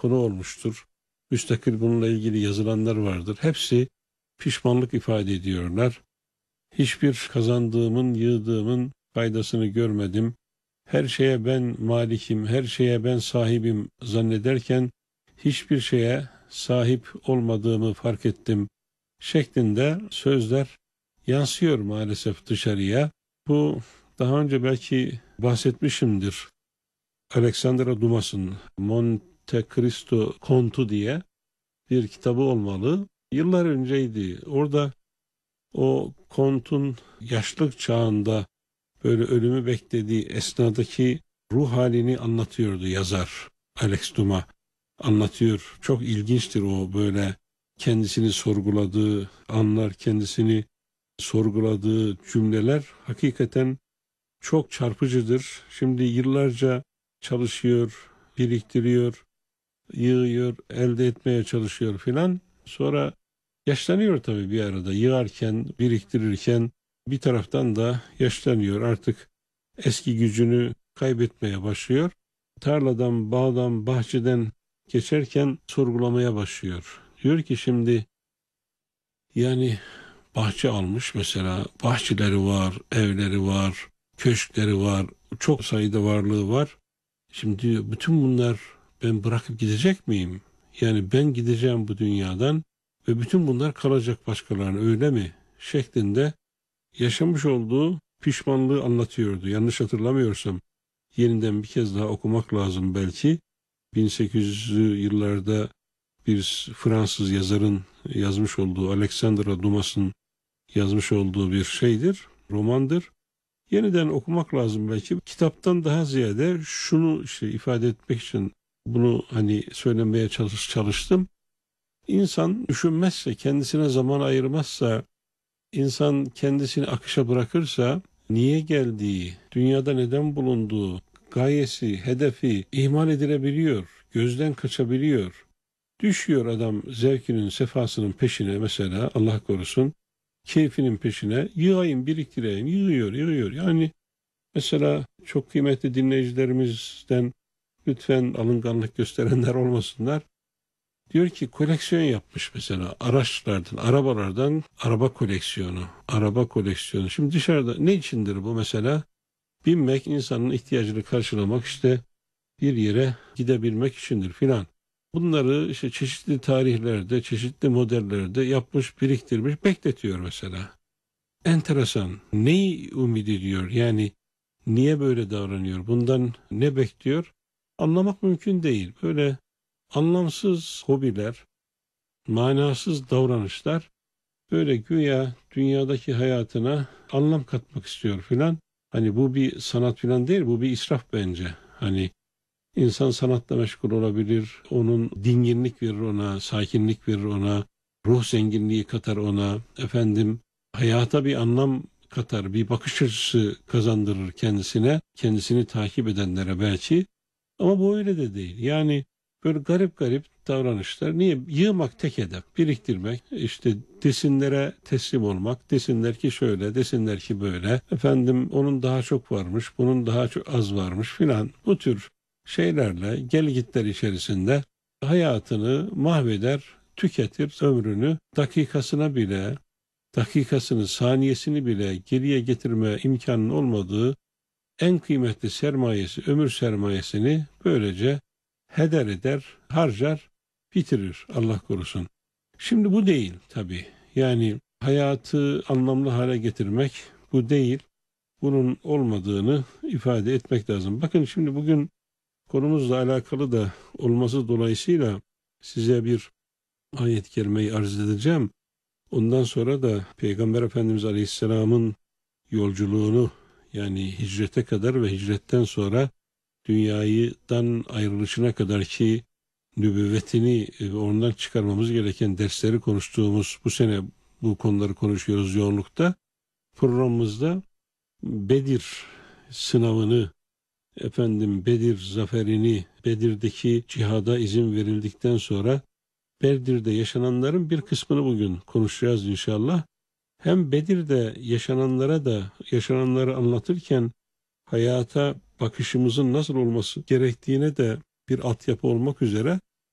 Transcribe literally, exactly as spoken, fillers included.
konu olmuştur. Müstakil bununla ilgili yazılanlar vardır. Hepsi pişmanlık ifade ediyorlar. Hiçbir kazandığımın, yığdığımın faydasını görmedim. Her şeye ben malikim, her şeye ben sahibim zannederken hiçbir şeye sahip olmadığımı fark ettim şeklinde sözler yansıyor maalesef dışarıya. Bu daha önce belki bahsetmişimdir. Alexandra Dumas'ın Monte Cristo Kontu diye bir kitabı olmalı. Yıllar önceydi. Orada o kontun yaşlık çağında böyle ölümü beklediği esnadaki ruh halini anlatıyordu yazar. Alex Dumas anlatıyor. Çok ilginçtir o böyle kendisini sorguladığı anlar, kendisini sorguladığı cümleler hakikaten çok çarpıcıdır. Şimdi yıllarca çalışıyor, biriktiriyor, yığıyor, elde etmeye çalışıyor filan. Sonra yaşlanıyor tabii bir arada. Yığarken, biriktirirken bir taraftan da yaşlanıyor. Artık eski gücünü kaybetmeye başlıyor. Tarladan, bağdan, bahçeden geçerken sorgulamaya başlıyor. Diyor ki şimdi yani bahçe almış mesela. Bahçeleri var, evleri var, köşkleri var. Çok sayıda varlığı var. Şimdi diyor, bütün bunlar ben bırakıp gidecek miyim? Yani ben gideceğim bu dünyadan ve bütün bunlar kalacak başkalarına öyle mi? Şeklinde yaşamış olduğu pişmanlığı anlatıyordu. Yanlış hatırlamıyorsam yeniden bir kez daha okumak lazım belki. bin sekiz yüzlü yıllarda bir Fransız yazarın yazmış olduğu, Alexandra Dumas'ın yazmış olduğu bir şeydir, romandır. Yeniden okumak lazım belki. Kitaptan daha ziyade şunu işte ifade etmek için bunu hani söylemeye çalış, çalıştım. İnsan düşünmezse, kendisine zaman ayırmazsa, insan kendisini akışa bırakırsa niye geldiği, dünyada neden bulunduğu, gayesi, hedefi ihmal edilebiliyor, gözden kaçabiliyor. Düşüyor adam zevkinin, sefasının peşine mesela Allah korusun, keyfinin peşine, yığayım, biriktireyim, yığıyor, yığıyor. Yani mesela çok kıymetli dinleyicilerimizden lütfen alınganlık gösterenler olmasınlar. Diyor ki koleksiyon yapmış mesela araçlardan, arabalardan araba koleksiyonu, araba koleksiyonu. Şimdi dışarıda ne içindir bu mesela? Binmek insanın ihtiyacını karşılamak işte bir yere gidebilmek içindir filan. Bunları işte çeşitli tarihlerde, çeşitli modellerde yapmış, biriktirmiş, bekletiyor mesela. Enteresan. Neyi ümit ediyor? Yani niye böyle davranıyor? Bundan ne bekliyor? Anlamak mümkün değil. Böyle anlamsız hobiler, manasız davranışlar böyle güya dünyadaki hayatına anlam katmak istiyor filan. Hani bu bir sanat filan değil, bu bir israf bence. Hani insan sanatla meşgul olabilir, onun dinginlik verir ona, sakinlik verir ona, ruh zenginliği katar ona, efendim hayata bir anlam katar, bir bakış açısı kazandırır kendisine, kendisini takip edenlere belki. Ama bu öyle de değil. Yani böyle garip garip davranışlar. Niye? Yığmak tek hedef, biriktirmek, işte desinlere teslim olmak, desinler ki şöyle, desinler ki böyle, efendim onun daha çok varmış, bunun daha çok az varmış filan. Bu tür şeylerle gelgitler içerisinde hayatını mahveder, tüketir, ömrünü dakikasına bile, dakikasını, saniyesini bile geriye getirme imkanının olmadığı en kıymetli sermayesi, ömür sermayesini böylece heder eder, harcar, bitirir Allah korusun. Şimdi bu değil tabii. Yani hayatı anlamlı hale getirmek bu değil. Bunun olmadığını ifade etmek lazım. Bakın şimdi bugün konumuzla alakalı da olması dolayısıyla size bir ayet-i kerimeyi arz edeceğim. Ondan sonra da Peygamber Efendimiz Aleyhisselam'ın yolculuğunu yani hicrete kadar ve hicretten sonra dünyadan ayrılışına kadar ki nübüvvetini ve ondan çıkarmamız gereken dersleri konuştuğumuz bu sene bu konuları konuşuyoruz yoğunlukta. Programımızda Bedir sınavını, efendim Bedir zaferini, Bedir'deki cihada izin verildikten sonra Bedir'de yaşananların bir kısmını bugün konuşacağız inşallah. Hem Bedir'de yaşananlara da yaşananları anlatırken hayata bakışımızın nasıl olması gerektiğine de bir altyapı olmak üzere